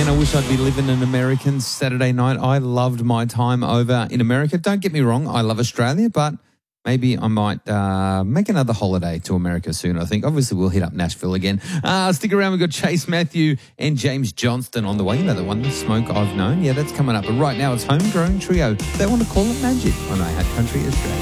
Man, I wish I'd be living an American Saturday night. I loved my time over in America. Don't get me wrong, I love Australia, but maybe I might make another holiday to America soon, I think. Obviously, we'll hit up Nashville again. Stick around. We've got Chase Matthew and James Johnston on the way. You know the one, The Smoke I've Known. Yeah, that's coming up. But right now, it's Homegrown Trio. They want to call it magic on iHeart Country Australia.